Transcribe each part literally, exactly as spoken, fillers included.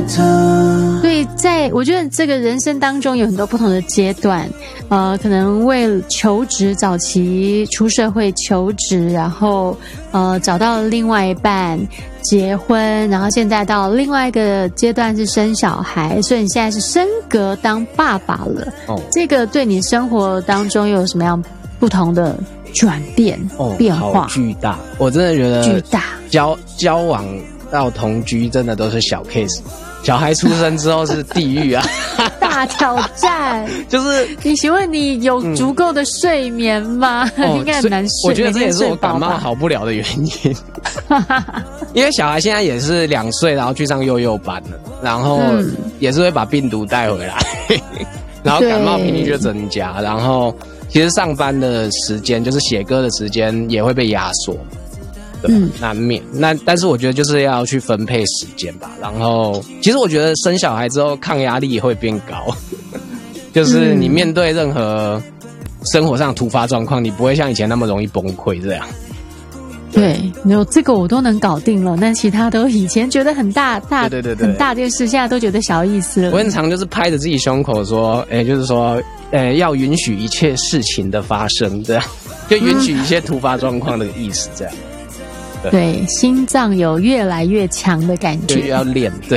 所以在我觉得这个人生当中有很多不同的阶段，呃，可能为求职，早期出社会求职，然后呃找到了另外一半，结婚，然后现在到另外一个阶段是生小孩，所以你现在是升格当爸爸了。哦，这个对你生活当中有什么样不同的转变、哦、变化？ 好巨大！我真的觉得巨大。 交交往到同居真的都是小 case。小孩出生之后是地狱啊， 大挑战。就是你请问你有足够的睡眠吗？嗯、应该很难睡。 我觉得这也是我感冒好不了的原因。因为小孩现在也是两岁，然后去上幼幼班了，然后也是会把病毒带回来，然后感冒频率就增加，然后其实上班的时间就是写歌的时间也会被压缩。嗯，难免。那但是我觉得就是要去分配时间吧。然后，其实我觉得生小孩之后抗压力也会变高，就是你面对任何生活上的突发状况，你不会像以前那么容易崩溃这样。 对，有这个我都能搞定了，但其他都以前觉得很大大对对对对很大件事，现在都觉得小意思了。 我很常就是拍着自己胸口说，哎、欸，就是说，哎、欸，要允许一切事情的发生，这样就允许一切突发状况的意思，这样。 对, 对，心脏有越来越强的感觉， 就要练。对，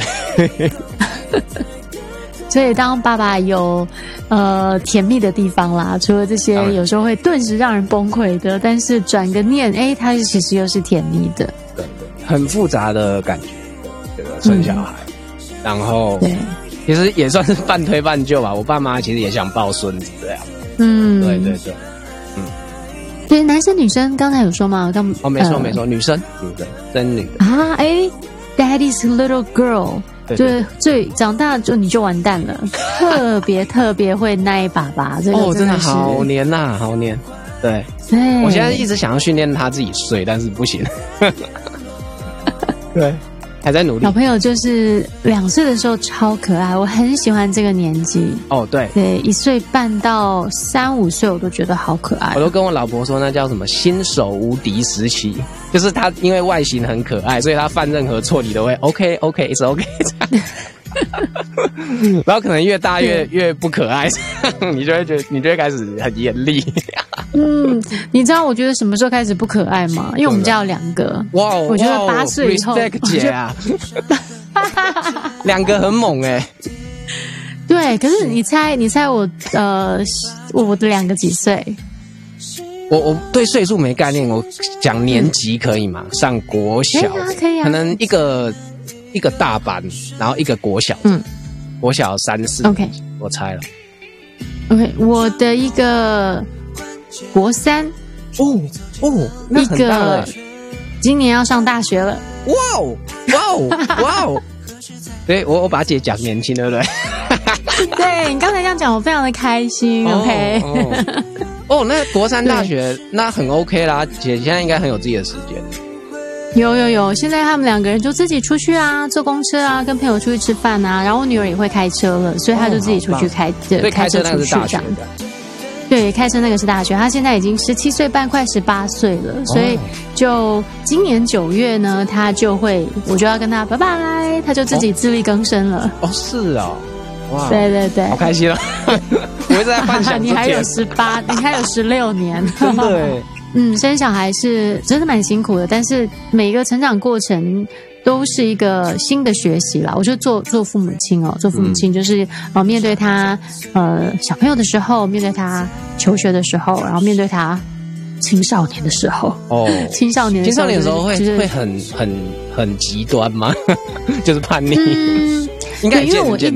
所以当爸爸有呃甜蜜的地方啦，除了这些有时候会顿时让人崩溃的，但是转个念，哎，它其实又是甜蜜的。 对对，很复杂的感觉，这个生小孩，嗯、然后对，其实也算是半推半就吧。我爸妈其实也想抱孙子这样。嗯，对对对。 对，男生女生刚才有说吗？刚哦，没错、呃、没错，女生女生真女的啊，哎 ，Daddy's little girl， 就是最长大就你就完蛋了，特别特别会奶爸爸，这个哦， 真的是好黏呐、啊，好黏。对， 对， 我现在一直想要训练他自己睡，但是不行。对。还在努力。 小朋友就是两岁的时候超可爱，我很喜欢这个年纪。 哦，对对，一岁半到三五岁我都觉得好可爱。 我都跟我老婆说那叫什么新手无敌时期，就是他因为外形很可爱，所以他犯任何错你都会 OK OK it's OK 这样。然后可能越大越越不可爱，你就会觉得你就会开始很严厉。 嗯，你知道我觉得什么时候开始不可爱吗？因为我们家有两个，哇，我觉得八岁以后 ，respect 姐啊，两个很猛哎、欸。 对，可是你猜，你猜我呃，我的两个几岁？ 我我对岁数没概念，我讲年级可以吗？嗯、上国小，可以啊，可以啊， 可能一个一个大班，然后一个国小，嗯，国小三四 ，OK， 我猜了 ，OK， 我的一个。国三哦哦，那很大了， 一个今年要上大学了。 哇哦哇哦哇哦！对，我我把姐讲年轻，对不对？ 对你刚才这样讲，我非常的开心。哦、OK， 哦, 哦，那国三大学那很 OK 啦，姐现在应该很有自己的时间。 有有有，现在他们两个人就自己出去啊，坐公车啊，跟朋友出去吃饭啊。然后我女儿也会开车了，所以她就自己出去开， 所以开车那个是大学的。 对，开车那个是大学，他现在已经十七岁半，快十八岁了，所以就今年九月呢，他就会，我就要跟他拜拜，他就自己自力更生了。 哦，是哦，哇， 对对对， 好开心了，我一直在幻想， 你还有十八，你还有十六年， 真的耶。 嗯，生小孩是真的蛮辛苦的，但是每一个成长过程都是一个新的学习啦。我觉得做做父母亲哦，做父母亲就是、嗯、呃面对他呃小朋友的时候，面对他求学的时候，然后面对他青少年的时候哦，青少年的时候、就是、 青少年的时候会、就是、会很很很极端吗？就是叛逆，嗯、应该因为我一